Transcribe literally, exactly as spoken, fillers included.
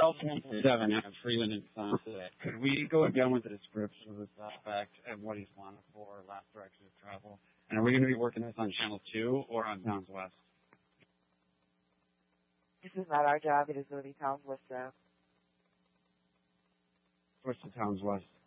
Seven, I have Freeland and Son today. Could we go again with the description of the suspect and what he's wanted for, last direction of travel? And are we going to be working this on Channel two or on Towns West? This is not our job. It is going to be Towns West job. What's the Towns West?